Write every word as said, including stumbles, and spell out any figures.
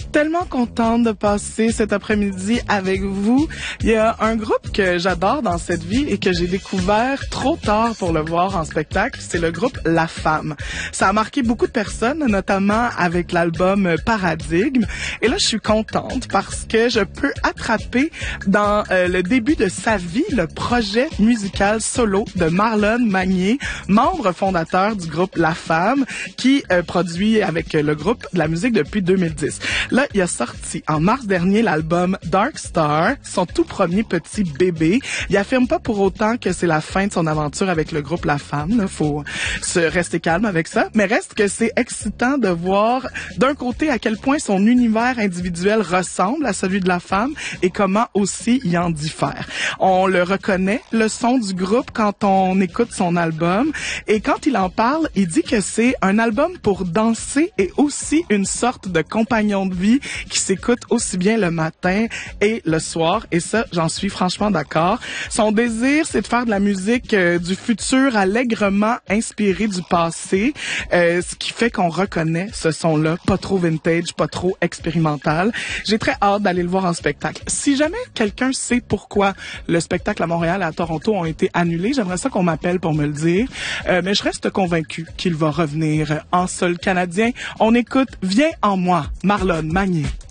tellement contente de passer cet après-midi avec vous. Il y a un groupe que j'adore dans cette vie et que j'ai découvert trop tard pour le voir en spectacle. C'est le groupe La Femme. Ça a marqué beaucoup de personnes, notamment avec l'album Paradigme. Et là, je suis contente parce que je peux attraper dans euh, le début de sa vie le projet musical solo de Marlon Magnier, membre fondateur du groupe La Femme, qui euh, produit avec le groupe de la musique depuis deux mille dix. Là, il a sorti en mars dernier l'album Dark Star, son tout premier petit bébé. Il affirme pas pour autant que c'est la fin de son aventure avec le groupe La Femme. Il faut se rester calme avec ça. Mais reste que c'est excitant de voir d'un côté à quel point son univers individuel ressemble à celui de La Femme et comment aussi il en diffère. On le reconnaît, le son du groupe, quand on écoute son album. Et quand il en parle, il dit que c'est un album pour danser et aussi une sorte de compagnon de vie qui s'écoute aussi bien le matin et le soir. Et ça, j'en suis franchement d'accord. Son désir, c'est de faire de la musique euh, du futur allègrement inspirée du passé, euh, ce qui fait qu'on reconnaît ce son-là, pas trop vintage, pas trop expérimental. J'ai très hâte d'aller le voir en spectacle. Si jamais quelqu'un sait pourquoi le spectacle à Montréal et à Toronto ont été annulés, j'aimerais ça qu'on m'appelle pour me le dire. Euh, mais je reste convaincue qu'il va revenir en sol canadien. On écoute Viens en moi, Marlon Magnier.